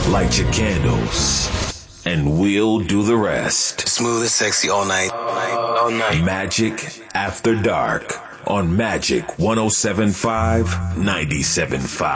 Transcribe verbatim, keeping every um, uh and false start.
Light your candles, and we'll do the rest. Smooth and sexy all night. All night. All night. Magic After Dark on Magic one oh seven point five, ninety-seven point five.